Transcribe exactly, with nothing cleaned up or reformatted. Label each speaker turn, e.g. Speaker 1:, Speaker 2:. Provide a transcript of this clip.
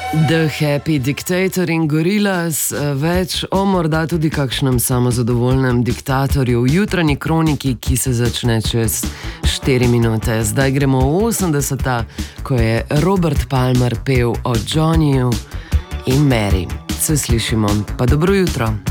Speaker 1: The Happy Dictator in Gorillaz, več o morda tudi kakšnem samozadovoljnem diktatorju v jutranji kroniki, ki se začne čez štiri minute. Zdaj gremo v osemdeseta, ko je Robert Palmer pel o Johnnyju in Mary. Se slišimo, pa dobro jutro.